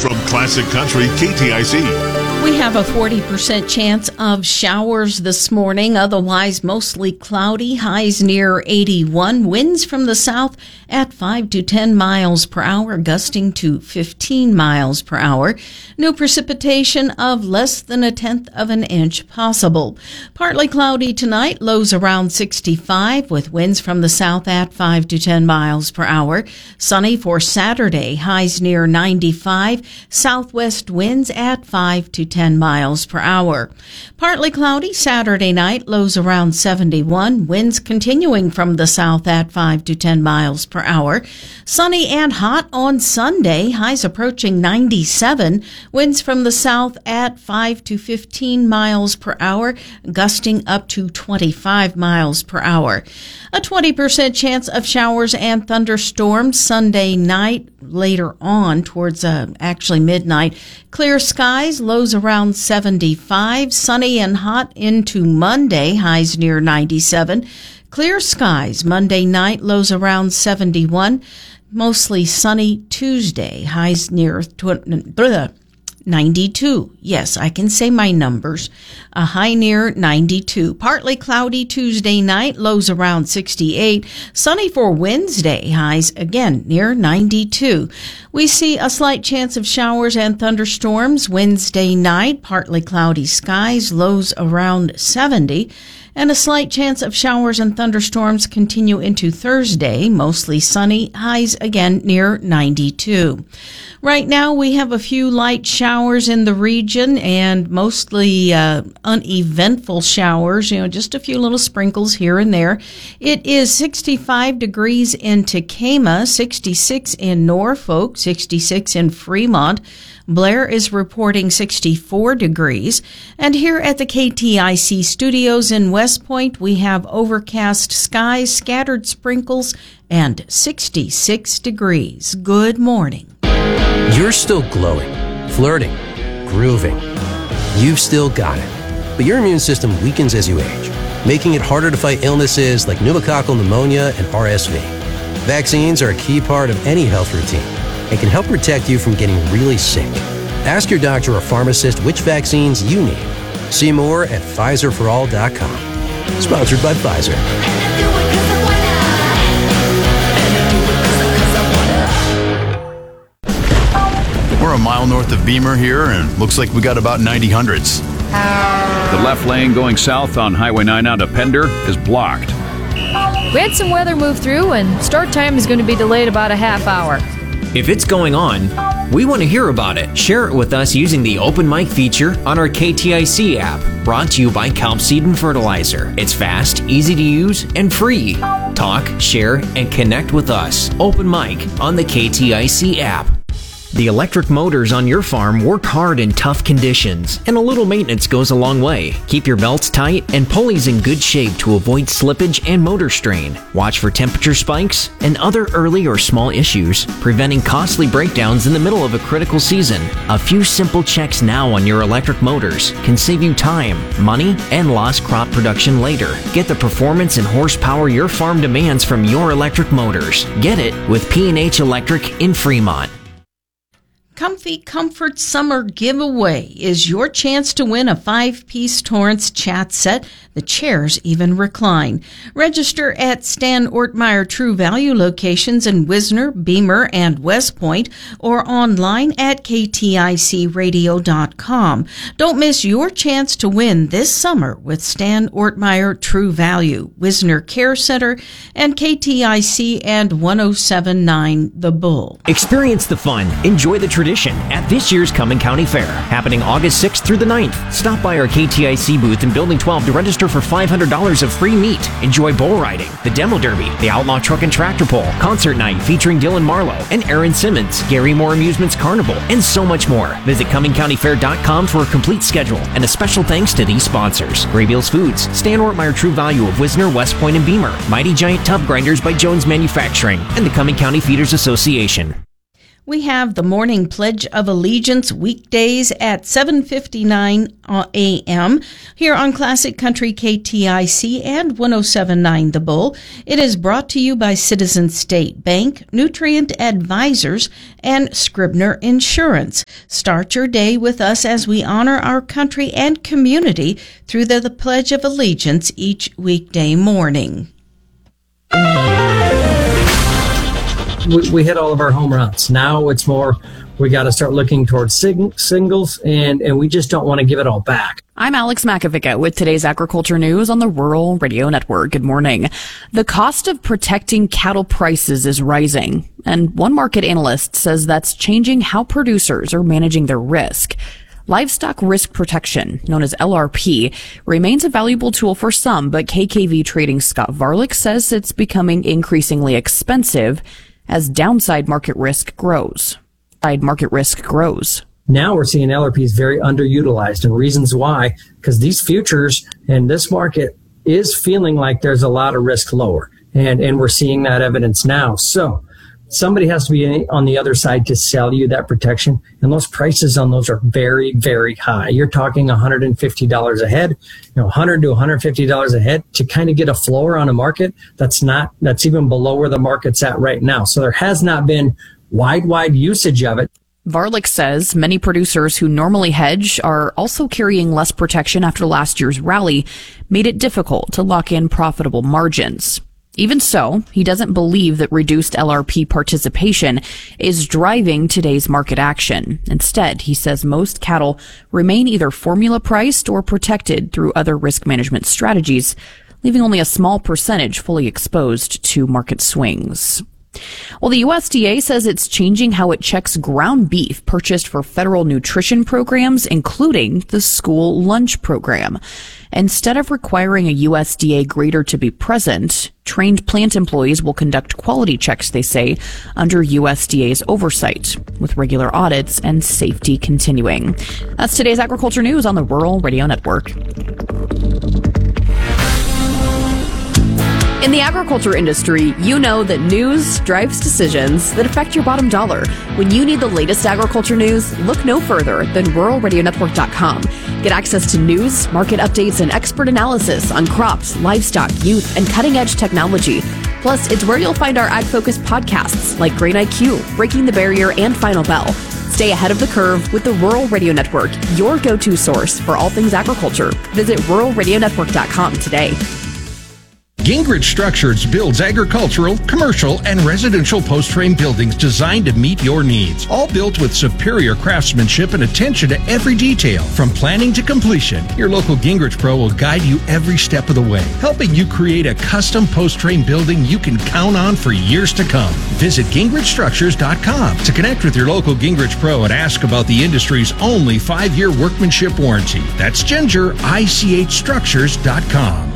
From Classic Country KTIC. We have a 40% chance of showers this morning, otherwise mostly cloudy, highs near 81, winds from the south at 5 to 10 miles per hour, gusting to 15 miles per hour. No precipitation of less than 1/10 of an inch possible. Partly cloudy tonight, lows around 65, with winds from the south at 5 to 10 miles per hour. Sunny for Saturday, highs near 95, southwest winds at 5 to 10 miles per hour. Partly cloudy Saturday night, lows around 71, winds continuing from the south at 5 to 10 miles per hour. Sunny and hot on Sunday, highs approaching 97, winds from the south at 5 to 15 miles per hour, gusting up to 25 miles per hour. A 20% chance of showers and thunderstorms Sunday night, later on towards actually midnight. Clear skies, lows around 75, sunny and hot into Monday, highs near 97. Clear skies Monday night, lows around 71. Mostly sunny Tuesday, highs near 92. Yes, I can say my numbers. A high near 92. Partly cloudy Tuesday night, lows around 68. Sunny for Wednesday, highs again near 92. We see a slight chance of showers and thunderstorms Wednesday night, partly cloudy skies, lows around 70. And a slight chance of showers and thunderstorms continue into Thursday, mostly sunny, highs again near 92. Right now we have a few light showers in the region and mostly uneventful showers, just a few little sprinkles here and there. It is 65 degrees in Tekamah, 66 in Norfolk, 66 in Fremont. Blair is reporting 64 degrees. And here at the KTIC studios in West Point, we have overcast skies, scattered sprinkles, and 66 degrees. Good morning. You're still glowing, flirting, grooving. You've still got it. But your immune system weakens as you age, making it harder to fight illnesses like pneumococcal pneumonia and RSV. Vaccines are a key part of any health routine and can help protect you from getting really sick. Ask your doctor or pharmacist which vaccines you need. See more at PfizerForAll.com. Sponsored by Pfizer. We're a mile north of Beamer here, and looks like we got about 90 hundredths. The left lane going south on Highway 9 out of Pender is blocked. We had some weather move through, and start time is going to be delayed about a half hour. If it's going on, we want to hear about it. Share it with us using the Open Mic feature on our KTIC app, brought to you by Kelp Seed and Fertilizer. It's fast, easy to use, and free. Talk, share, and connect with us. Open Mic on the KTIC app. The electric motors on your farm work hard in tough conditions, and a little maintenance goes a long way. Keep your belts tight and pulleys in good shape to avoid slippage and motor strain. Watch for temperature spikes and other early or small issues, preventing costly breakdowns in the middle of a critical season. A few simple checks now on your electric motors can save you time, money, and lost crop production later. Get the performance and horsepower your farm demands from your electric motors. Get it with P&H Electric in Fremont. Comfy Comfort Summer Giveaway is your chance to win a 5-piece Torrance chat set. The chairs even recline. Register at Stan Ortmeyer True Value locations in Wisner, Beamer, and West Point, or online at kticradio.com. Don't miss your chance to win this summer with Stan Ortmeyer True Value, Wisner Care Center, and KTIC and 107.9 The Bull. Experience the fun. Enjoy the tradition at this year's Cumming County Fair, happening August 6th through the 9th. Stop by our KTIC booth in Building 12 to register for $500 of free meat. Enjoy bull riding, the demo derby, the outlaw truck and tractor pull, concert night featuring Dylan Marlowe and Aaron Simmons, Gary Moore Amusements Carnival, and so much more. Visit CummingCountyFair.com for a complete schedule, and a special thanks to these sponsors: Graybeals Foods, Stan Ortmeyer True Value of Wisner, West Point, and Beamer, Mighty Giant Tub Grinders by Jones Manufacturing, and the Cumming County Feeders Association. We have the morning Pledge of Allegiance weekdays at 7:59 a.m. here on Classic Country KTIC and 107.9 The Bull. It is brought to you by Citizen State Bank, Nutrient Advisors, and Scribner Insurance. Start your day with us as we honor our country and community through the Pledge of Allegiance each weekday morning. We hit all of our home runs. Now it's more, we got to start looking towards singles, and we just don't want to give it all back. I'm Alex Makovica with today's agriculture news on the Rural Radio Network. Good morning. The cost of protecting cattle prices is rising, and one market analyst says that's changing how producers are managing their risk. Livestock risk protection, known as LRP, remains a valuable tool for some, but KKV Trading Scott Varlick says it's becoming increasingly expensive as downside market risk grows. Now we're seeing LRPs very underutilized, and reasons why, because these futures and this market is feeling like there's a lot of risk lower, and we're seeing that evidence now. So somebody has to be on the other side to sell you that protection, and those prices on those are very, very high. You're talking $150 a head, $100 to $150 a head to kind of get a floor on a market that's even below where the market's at right now. So there has not been wide usage of it. Varlick says many producers who normally hedge are also carrying less protection after last year's rally made it difficult to lock in profitable margins. Even so, he doesn't believe that reduced LRP participation is driving today's market action. Instead, he says most cattle remain either formula priced or protected through other risk management strategies, leaving only a small percentage fully exposed to market swings. Well, the USDA says it's changing how it checks ground beef purchased for federal nutrition programs, including the school lunch program. Instead of requiring a USDA grader to be present, trained plant employees will conduct quality checks, they say, under USDA's oversight, with regular audits and safety continuing. That's today's agriculture news on the Rural Radio Network. In the agriculture industry, you know that news drives decisions that affect your bottom dollar. When you need the latest agriculture news, look no further than ruralradionetwork.com. Get access to news, market updates, and expert analysis on crops, livestock, youth, and cutting-edge technology. Plus, it's where you'll find our ag-focused podcasts like Grain IQ, Breaking the Barrier, and Final Bell. Stay ahead of the curve with the Rural Radio Network, your go-to source for all things agriculture. Visit ruralradionetwork.com today. Gingrich Structures builds agricultural, commercial, and residential post-frame buildings designed to meet your needs. All built with superior craftsmanship and attention to every detail. From planning to completion, your local Gingrich Pro will guide you every step of the way, helping you create a custom post-frame building you can count on for years to come. Visit GingrichStructures.com to connect with your local Gingrich Pro and ask about the industry's only 5-year workmanship warranty. That's GingerICHStructures.com.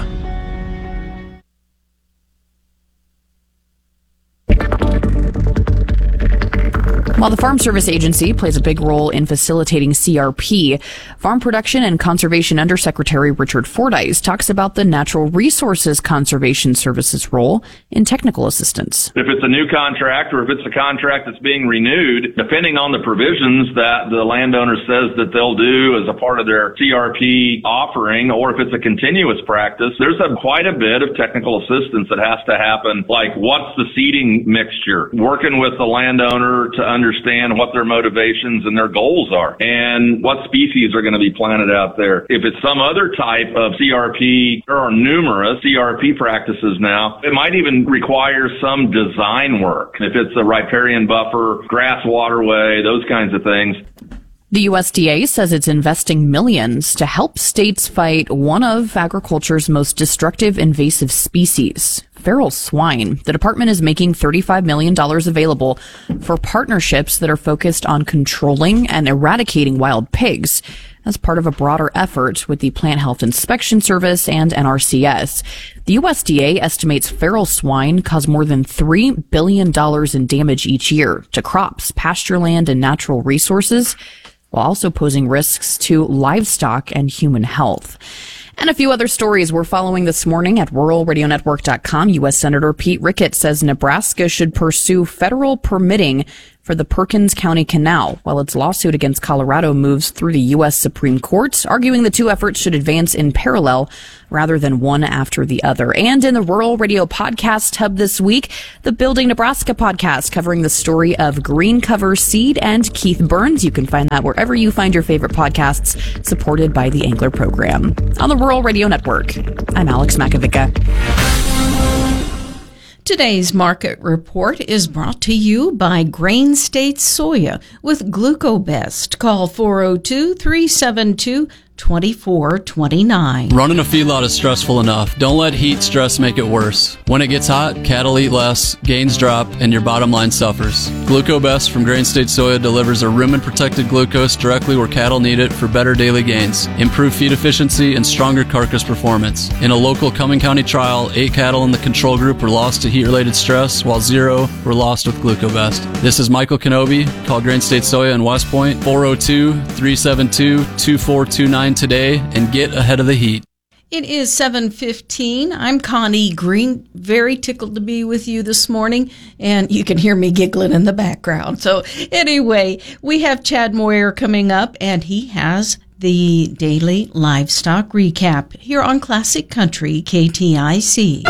While the Farm Service Agency plays a big role in facilitating CRP, Farm Production and Conservation Undersecretary Richard Fordyce talks about the Natural Resources Conservation Service's role in technical assistance. If it's a new contract or if it's a contract that's being renewed, depending on the provisions that the landowner says that they'll do as a part of their CRP offering, or if it's a continuous practice, there's quite a bit of technical assistance that has to happen, like what's the seeding mixture, working with the landowner to understand what their motivations and their goals are, and what species are going to be planted out there. If it's some other type of CRP, there are numerous CRP practices now. It might even require some design work. If it's a riparian buffer, grass waterway, those kinds of things. The USDA says it's investing millions to help states fight one of agriculture's most destructive invasive species, feral swine. The department is making $35 million available for partnerships that are focused on controlling and eradicating wild pigs as part of a broader effort with the Plant Health Inspection Service and NRCS. The USDA estimates feral swine cause more than $3 billion in damage each year to crops, pasture land, and natural resources, while also posing risks to livestock and human health. And a few other stories we're following this morning at ruralradionetwork.com. U.S. Senator Pete Ricketts says Nebraska should pursue federal permitting for the Perkins County Canal, while its lawsuit against Colorado moves through the U.S. Supreme Court, arguing the two efforts should advance in parallel rather than one after the other. And in the Rural Radio Podcast Hub this week, the Building Nebraska podcast covering the story of Green Cover Seed and Keith Burns. You can find that wherever you find your favorite podcasts, supported by the Angler Program. On the Rural Radio Network, I'm Alex Makovica. Today's market report is brought to you by Grain State Soya with GlucoBest. Call 402-372-2429. Running a feedlot is stressful enough. Don't let heat stress make it worse. When it gets hot, cattle eat less, gains drop, and your bottom line suffers. GlucoBest from Grain State Soya delivers a rumen-protected glucose directly where cattle need it for better daily gains, improved feed efficiency, and stronger carcass performance. In a local Cumming County trial, 8 cattle in the control group were lost to heat-related stress, while 0 were lost with GlucoBest. This is Michael Kenobi. Call Grain State Soya in West Point, 402-372-2429 today and get ahead of the heat. It is 7:15. I'm Connie Green. Very tickled to be with you this morning, and you can hear me giggling in the background. So anyway, we have Chad Moyer coming up, and he has the daily livestock recap here on Classic Country KTIC.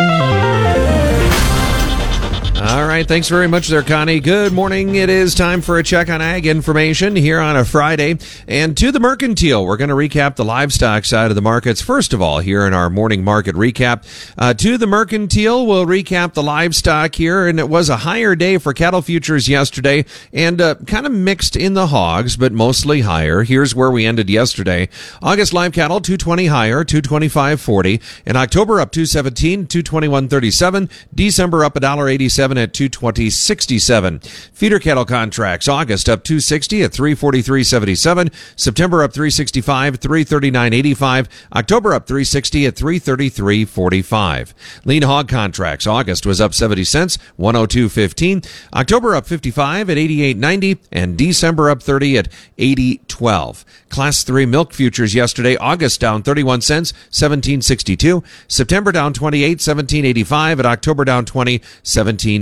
All right, thanks very much there, Connie. Good morning. It is time for a check on ag information here on a Friday. And to the mercantile, we're going to recap the livestock side of the markets. First of all, here in our morning market recap. To the mercantile, we'll recap the livestock here. And it was a higher day for cattle futures yesterday and kind of mixed in the hogs, but mostly higher. Here's where we ended yesterday. August live cattle, 220 higher, 225.40. In October, up 217, 221.37. December, up $1.87 at 220.67. Feeder cattle contracts, August up 260 at 343.77. September up 365, 339.85. October up 360 at 333.45. Lean hog contracts, August was up 70 cents, 102.15. October up 55 at 88.90, and December up 30 at 80.12. Class 3 milk futures yesterday, August down 31 cents, 17.62. September down 28, 17.85, and October down 20, 17.86.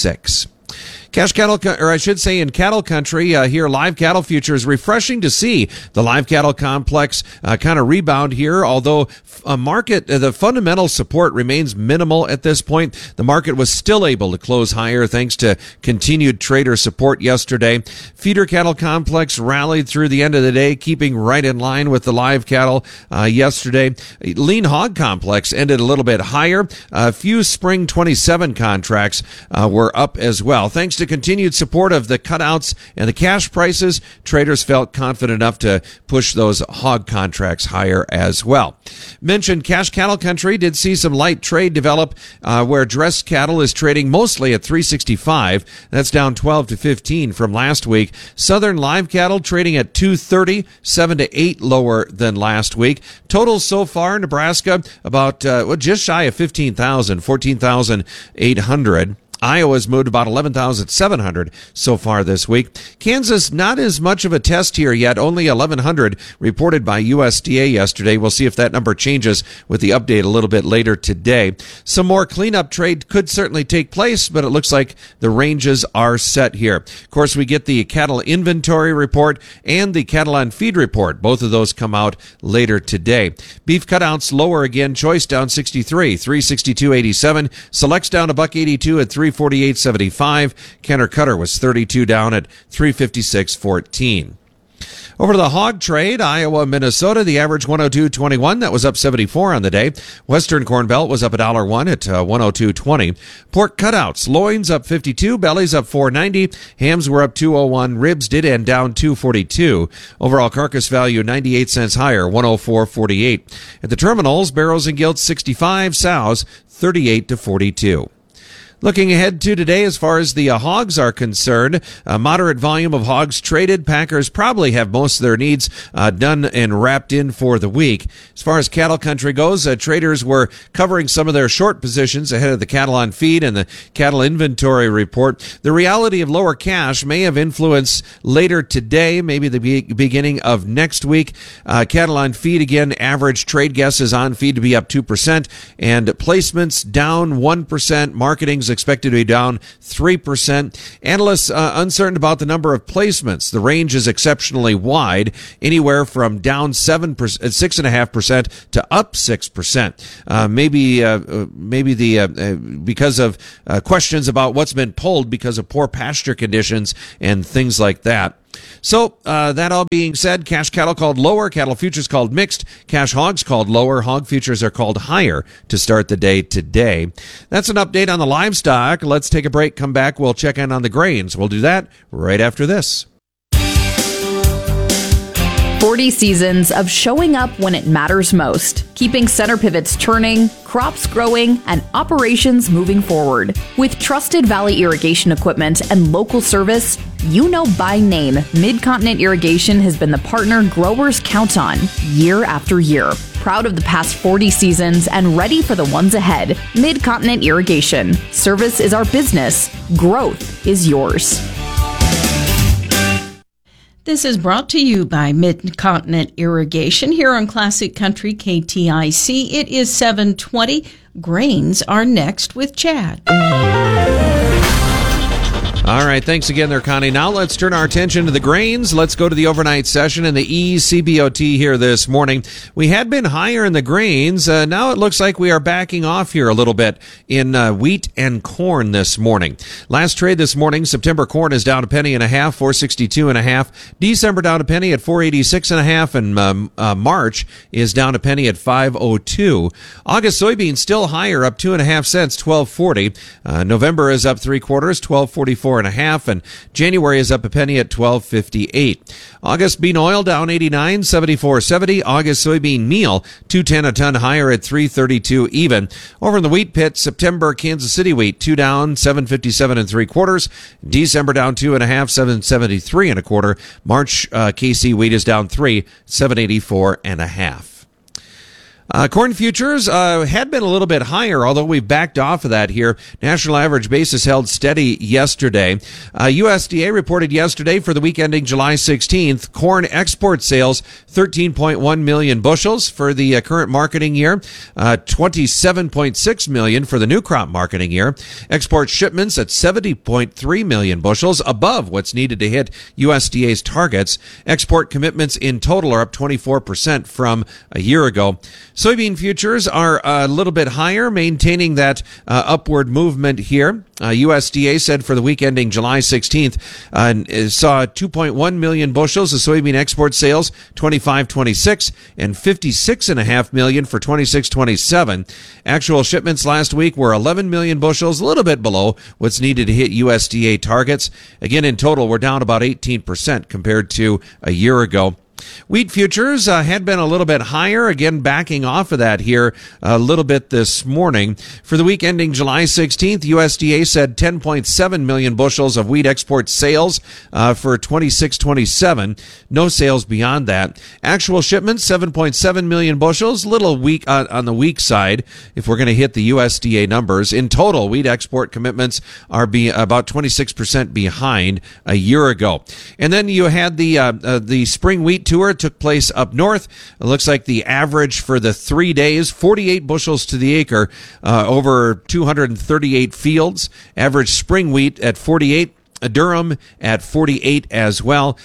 Cash cattle, or I should say in cattle country, here live cattle futures, refreshing to see the live cattle complex kind of rebound here, although the fundamental support remains minimal at this point. The market was still able to close higher thanks to continued trader support yesterday. Feeder cattle complex rallied through the end of the day, keeping right in line with the live cattle yesterday. Lean hog complex ended a little bit higher. A few spring 27 contracts were up as well. Thanks to continued support of the cutouts and the cash prices, traders felt confident enough to push those hog contracts higher as well. Mentioned cash cattle country did see some light trade develop where dressed cattle is trading mostly at 365. That's down 12 to 15 from last week. Southern live cattle trading at 230, 7 to 8 lower than last week. Totals so far, Nebraska about just shy of 15,000, 14,800. Iowa's moved about 11,700 so far this week. Kansas, not as much of a test here yet, only 1,100 reported by USDA yesterday. We'll see if that number changes with the update a little bit later today. Some more cleanup trade could certainly take place, but it looks like the ranges are set here. Of course, we get the cattle inventory report and the cattle on feed report. Both of those come out later today. Beef cutouts lower again. Choice down 63, 362.87. Selects down $1.82 at 348.75. Kenner Cutter was 32 down at 356.14. Over to the hog trade, Iowa, Minnesota, the average 102.21. That was up 74 on the day. Western Corn Belt was up $1.01 at 102.20. Pork cutouts, loins up 52, bellies up 4.90. Hams were up 2.01. Ribs did end down 2.42. Overall carcass value 98 cents higher, 104.48. At the terminals, barrows and gilts 65, sows 38 to 42. Looking ahead to today, as far as the hogs are concerned, a moderate volume of hogs traded. Packers probably have most of their needs done and wrapped in for the week. As far as cattle country goes, traders were covering some of their short positions ahead of the cattle on feed and the cattle inventory report. The reality of lower cash may have influence later today, maybe the beginning of next week. Cattle on feed, again, average trade guesses on feed to be up 2%, and placements down 1%. Marketing's futures expected to be down 3%. Analysts uncertain about the number of placements. The range is exceptionally wide, anywhere from down 6.5% to up 6%. Maybe because of questions about what's been pulled because of poor pasture conditions and things like that. So, that all being said, cash cattle called lower, cattle futures called mixed, cash hogs called lower, hog futures are called higher to start the day today. That's an update on the livestock. Let's take a break, come back, we'll check in on the grains. We'll do that right after this. 40 seasons of showing up when it matters most, keeping center pivots turning, crops growing, and operations moving forward. With trusted Valley irrigation equipment and local service, you know by name, Mid-Continent Irrigation has been the partner growers count on year after year. Proud of the past 40 seasons and ready for the ones ahead. Mid-Continent Irrigation. Service is our business. Growth is yours. This is brought to you by Mid-Continent Irrigation here on Classic Country KTIC. It is 7:20. Grains are next with Chad. All right, thanks again there, Connie. Now let's turn our attention to the grains. Let's go to the overnight session in the ECBOT here this morning. We had been higher in the grains. Now it looks like we are backing off here a little bit in wheat and corn this morning. Last trade this morning, September corn is down a penny and a half, 462.5. December down a penny at 486.5, and March is down a penny at 502. August soybeans still higher, up 2.5 cents, 12.40. November is up 3/4, 12.44. And January is up a penny at 12.58. August bean oil down 89, 74.70. August soybean meal 210 a ton higher at 332 even. Over in the wheat pit, September Kansas City wheat 2 down 757 3/4. December down 2.5, 773 1/4. March KC wheat is down 3, 784 1/2. Corn futures had been a little bit higher, although we've backed off of that here. National average basis held steady yesterday. USDA reported yesterday for the week ending July 16th, corn export sales 13.1 million bushels for the current marketing year, 27.6 million for the new crop marketing year. Export shipments at 70.3 million bushels, above what's needed to hit USDA's targets. Export commitments in total are up 24% from a year ago. Soybean futures are a little bit higher, maintaining that upward movement here. USDA said for the week ending July 16th, saw 2.1 million bushels of soybean export sales, 25-26, and 56.5 million for 26-27. Actual shipments last week were 11 million bushels, a little bit below what's needed to hit USDA targets. Again, in total, we're down about 18% compared to a year ago. Wheat futures had been a little bit higher, again backing off of that here a little bit this morning. For the week ending July 16th, USDA said 10.7 million bushels of wheat export sales for 26-27. No sales beyond that. Actual shipments, 7.7 million bushels, little weak on the weak side if we're going to hit the USDA numbers. In total, wheat export commitments are about 26% behind a year ago. And then you had the spring wheat tour took place up north. It looks like the average for the 3 days, 48 bushels to the acre, over 238 fields. Average spring wheat at 48. Durham at 48 as well.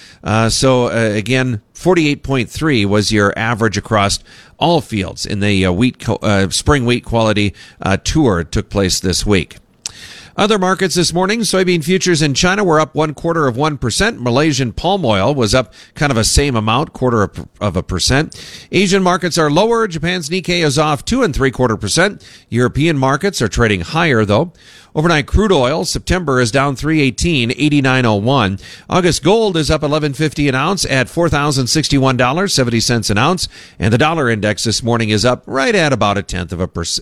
Again, 48.3 was your average across all fields in the spring wheat quality tour took place this week. Other markets this morning, soybean futures in China were up 0.25%. Malaysian palm oil was up kind of a same amount, 0.25%. Asian markets are lower. Japan's Nikkei is off 2.75%. European markets are trading higher, though. Overnight crude oil, September is down 3.18, 89.01. August gold is up 11.50 an ounce at $4,061.70 an ounce, and the dollar index this morning is up right at about a tenth of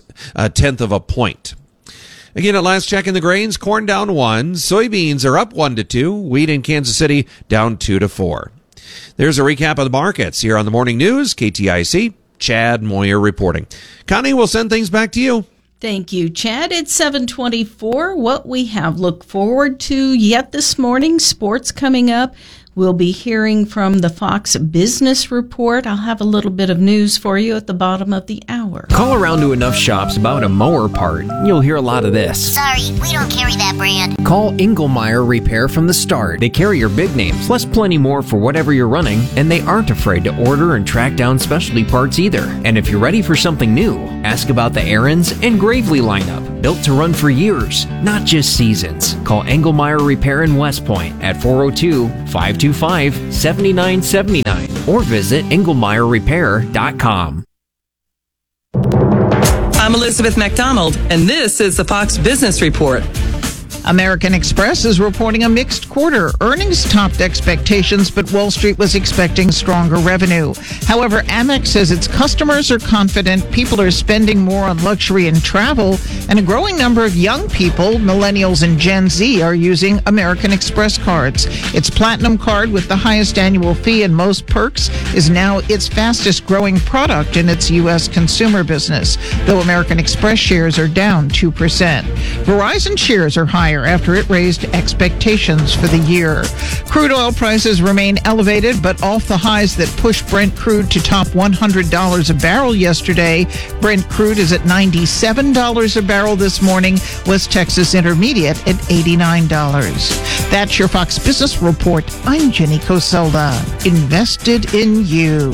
a point. Again, at last check in the grains, corn down 1, soybeans are up 1 to 2, wheat in Kansas City down 2 to 4. There's a recap of the markets here on the Morning News, KTIC, Chad Moyer reporting. Connie, we'll send things back to you. Thank you, Chad. It's 7:24. What we have look forward to yet this morning, sports coming up. We'll be hearing from the Fox Business Report. I'll have a little bit of news for you at the bottom of the hour. Call around to enough shops about a mower part, you'll hear a lot of this. Sorry, we don't carry that brand. Call Engelmeyer Repair from the start. They carry your big names, plus plenty more for whatever you're running, and they aren't afraid to order and track down specialty parts either. And if you're ready for something new, ask about the Aaron's and Gravely lineup, built to run for years, not just seasons. Call Engelmeyer Repair in West Point at 402-525-7979 or visit engelmeyerrepair.com. I'm Elizabeth McDonald, and this is the Fox Business Report. American Express is reporting a mixed quarter. Earnings topped expectations, but Wall Street was expecting stronger revenue. However, Amex says its customers are confident people are spending more on luxury and travel, and a growing number of young people, millennials and Gen Z, are using American Express cards. Its Platinum card, with the highest annual fee and most perks, is now its fastest growing product in its U.S. consumer business, though American Express shares are down 2%. Verizon shares are higher after it raised expectations for the year. Crude oil prices remain elevated, but off the highs that pushed Brent crude to top $100 a barrel yesterday. Brent crude is at $97 a barrel this morning. West Texas Intermediate at $89. That's your Fox Business Report. I'm Jenny Coselda. Invested in you.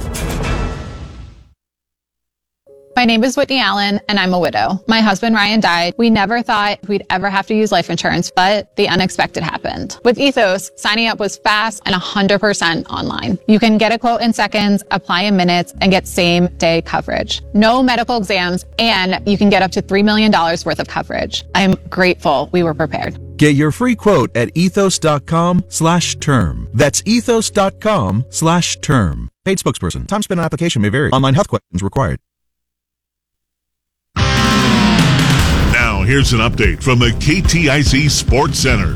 My name is Whitney Allen, and I'm a widow. My husband, Ryan, died. We never thought we'd ever have to use life insurance, but the unexpected happened. With Ethos, signing up was fast and 100% online. You can get a quote in seconds, apply in minutes, and get same-day coverage. No medical exams, and you can get up to $3 million worth of coverage. I'm grateful we were prepared. Get your free quote at ethos.com/term. That's ethos.com/term. Paid spokesperson. Time spent on application may vary. Online health questions required. Now, here's an update from the KTIC Sports Center.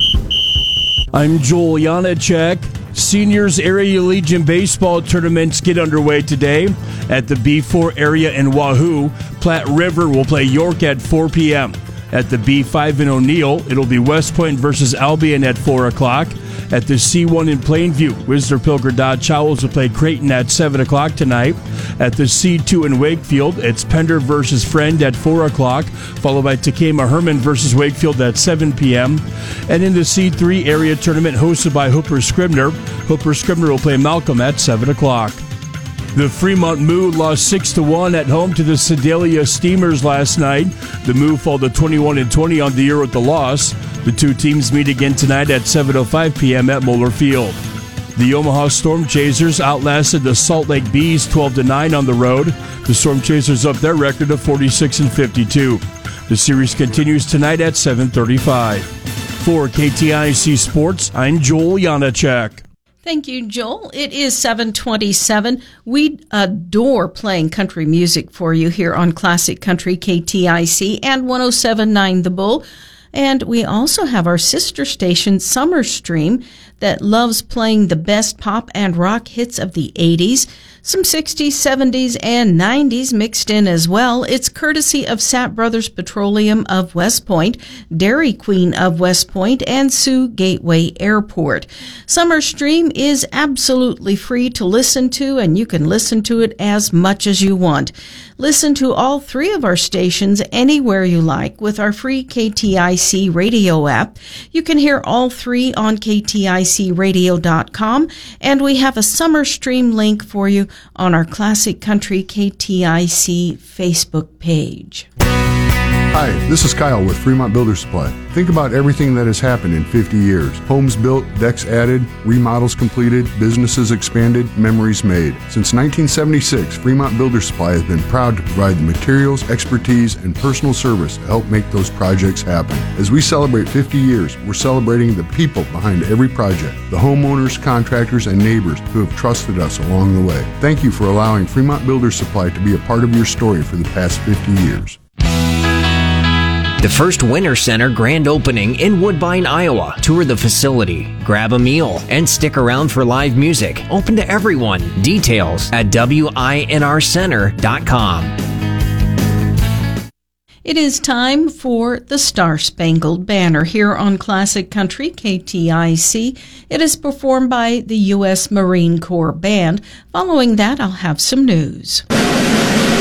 I'm Joel Janacek. Seniors Area Legion baseball tournaments get underway today at the B4 area in Wahoo. Platte River will play York at 4 p.m. At the B5 in O'Neill, it'll be West Point versus Albion at 4 o'clock. At the C1 in Plainview, Whistler Pilger Dodge Owls will play Creighton at 7 o'clock tonight. At the C2 in Wakefield, it's Pender versus Friend at 4 o'clock, followed by Takema Herman versus Wakefield at 7 p.m. And in the C3 area tournament hosted by Hooper Scribner will play Malcolm at 7 o'clock. The Fremont Moo lost 6-1 at home to the Sedalia Steamers last night. The Moo fall to 21-20 on the year with the loss. The two teams meet again tonight at 7:05 p.m. at Moeller Field. The Omaha Storm Chasers outlasted the Salt Lake Bees 12-9 on the road. The Storm Chasers up their record of 46-52. The series continues tonight at 7:35. For KTIC Sports, I'm Joel Janacek. Thank you, Joel. It is 7:27. We adore playing country music for you here on Classic Country KTIC and 107.9 The Bull. And we also have our sister station, Summer Stream, that loves playing the best pop and rock hits of the 80s. Some 60s, 70s, and 90s mixed in as well. It's courtesy of Sapp Brothers Petroleum of West Point, Dairy Queen of West Point, and Sioux Gateway Airport. Summer Stream is absolutely free to listen to, and you can listen to it as much as you want. Listen to all three of our stations anywhere you like with our free KTIC radio app. You can hear all three on KTICradio.com, and we have a Summer Stream link for you on our Classic Country KTIC Facebook page. Hi, this is Kyle with Fremont Builder Supply. Think about everything that has happened in 50 years. Homes built, decks added, remodels completed, businesses expanded, memories made. Since 1976, Fremont Builder Supply has been proud to provide the materials, expertise, and personal service to help make those projects happen. As we celebrate 50 years, we're celebrating the people behind every project, the homeowners, contractors, and neighbors who have trusted us along the way. Thank you for allowing Fremont Builder Supply to be a part of your story for the past 50 years. The first Winter Center grand opening in Woodbine, Iowa. Tour the facility, grab a meal, and stick around for live music. Open to everyone. Details at winrcenter.com. It is time for the Star-Spangled Banner here on Classic Country KTIC. It is performed by the U.S. Marine Corps Band. Following that, I'll have some news.